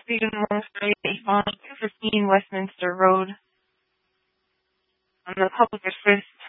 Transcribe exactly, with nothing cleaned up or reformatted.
Freedom Monastery at two fifteen Westminster Road on the public address